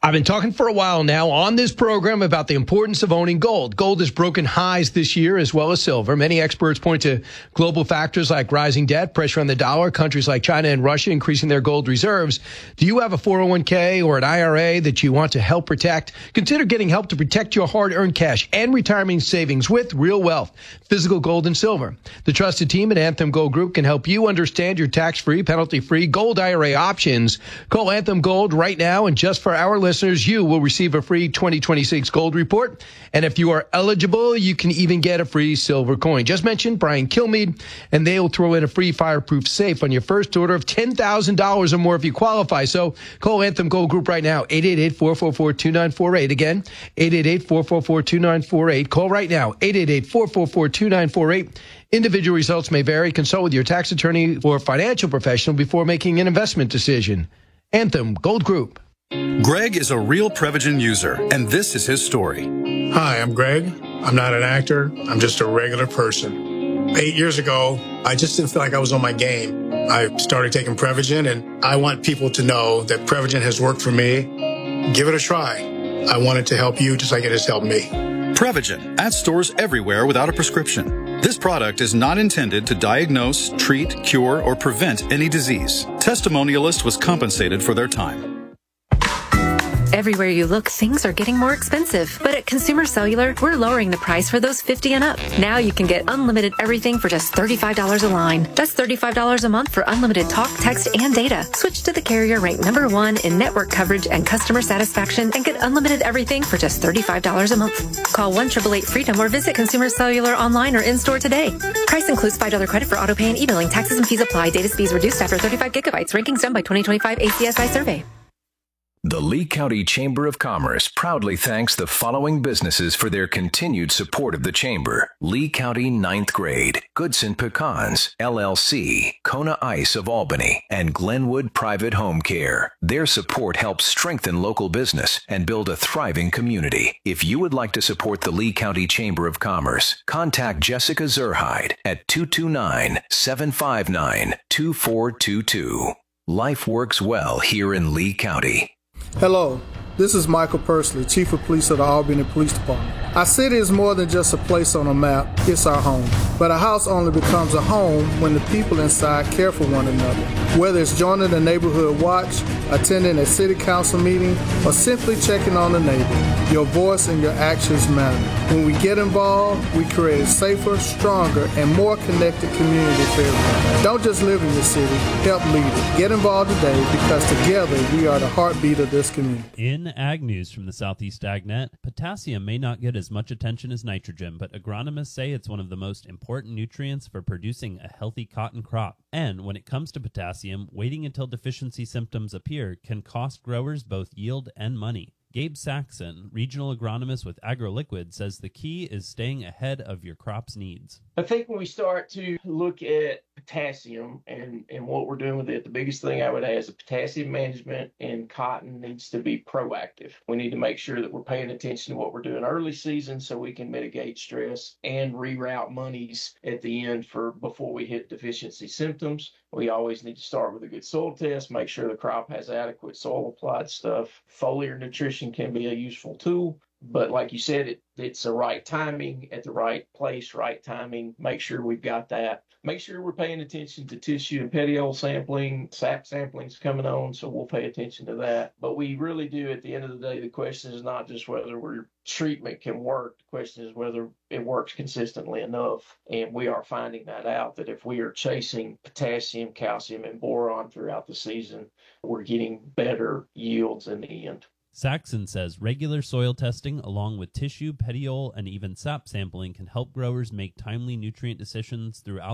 I've been talking for a while now on this program about the importance of owning gold. Gold has broken highs this year as well as silver. Many experts point to global factors like rising debt, pressure on the dollar, countries like China and Russia increasing their gold reserves. Do you have a 401k or an IRA that you want to help protect? Consider getting help to protect your hard-earned cash and retirement savings with Real Wealth, physical gold and silver. The trusted team at Anthem Gold Group can help you understand your tax-free, penalty-free gold IRA options. Call Anthem Gold right now, and just for our listeners, you will receive a free 2026 gold report. And if you are eligible, you can even get a free silver coin. Just mention Brian Kilmeade, and they'll throw in a free fireproof safe on your first order of $10,000 or more if you qualify. So call Anthem Gold Group right now, 888-444-2948. Again, 888-444-2948. Call right now, 888-444-2948. Individual results may vary. Consult with your tax attorney or financial professional before making an investment decision. Anthem Gold Group. Greg is a real Prevagen user, and this is his story. Hi, I'm Greg. I'm not an actor. I'm just a regular person. 8 years ago, I just didn't feel like I was on my game. I started taking Prevagen, and I want people to know that Prevagen has worked for me. Give it a try. I want it to help you just like it has helped me. Prevagen, at stores everywhere without a prescription. This product is not intended to diagnose, treat, cure, or prevent any disease. Testimonialist was compensated for their time. Everywhere you look, things are getting more expensive. But at Consumer Cellular, we're lowering the price for those 50 and up. Now you can get unlimited everything for just $35 a line. That's $35 a month for unlimited talk, text, and data. Switch to the carrier ranked #1 in network coverage and customer satisfaction and get unlimited everything for just $35 a month. Call 1-888-FREEDOM or visit Consumer Cellular online or in-store today. Price includes $5 credit for auto pay and e-billing. Taxes and fees apply. Data speeds reduced after 35 gigabytes. Rankings done by 2025 ACSI survey. The Lee County Chamber of Commerce proudly thanks the following businesses for their continued support of the Chamber: Lee County 9th Grade, Goodson Pecans, LLC, Kona Ice of Albany, and Glenwood Private Home Care. Their support helps strengthen local business and build a thriving community. If you would like to support the Lee County Chamber of Commerce, contact Jessica Zerhide at 229-759-2422. Life works well here in Lee County. Hello, this is Michael Pursley, Chief of Police of the Albany Police Department. Our city is more than just a place on a map, it's our home. But a house only becomes a home when the people inside care for one another. Whether it's joining the neighborhood watch, attending a city council meeting, or simply checking on a neighbor, your voice and your actions matter. When we get involved, we create a safer, stronger, and more connected community for everyone. Don't just live in your city, help lead it. Get involved today because together we are the heartbeat of this community. In Ag News from the Southeast AgNet, potassium may not get as much attention as nitrogen, but agronomists say it's one of the most important nutrients for producing a healthy cotton crop. And when it comes to potassium, waiting until deficiency symptoms appear can cost growers both yield and money. Gabe Saxon, regional agronomist with AgroLiquid, says the key is staying ahead of your crop's needs. I think when we start to look at potassium and what we're doing with it, the biggest thing I would add is the potassium management in cotton needs to be proactive. We need to make sure that we're paying attention to what we're doing early season so we can mitigate stress and reroute monies at the end for before we hit deficiency symptoms. We always need to start with a good soil test, make sure the crop has adequate soil applied stuff. Foliar nutrition can be a useful tool. But like you said, it's the right timing at the right place, right timing. Make sure we've got that. Make sure we're paying attention to tissue and petiole sampling. SAP sampling's coming on, so we'll pay attention to that. But we really do, at the end of the day, the question is not just whether our treatment can work. The question is whether it works consistently enough. And we are finding that out, that if we are chasing potassium, calcium, and boron throughout the season, we're getting better yields in the end. Saxon says regular soil testing along with tissue, petiole, and even sap sampling can help growers make timely nutrient decisions throughout